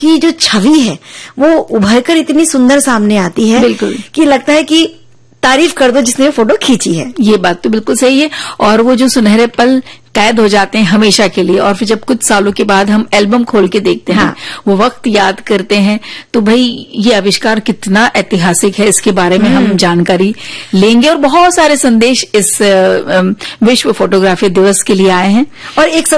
की जो छवि है वो उभरकर इतनी सुंदर सामने आती है। बिल्कुल। कि लगता है कि तारीफ कर दो जिसने फोटो खींची है। ये बात तो बिल्कुल सही है। और वो जो सुनहरे पल कैद हो जाते हैं हमेशा के लिए, और फिर जब कुछ सालों के बाद हम एल्बम खोल के देखते हैं, वो वक्त याद करते हैं, तो भाई ये आविष्कार कितना ऐतिहासिक है, इसके बारे में हम जानकारी लेंगे। और बहुत सारे संदेश इस विश्व फोटोग्राफी दिवस के लिए आए हैं। और एक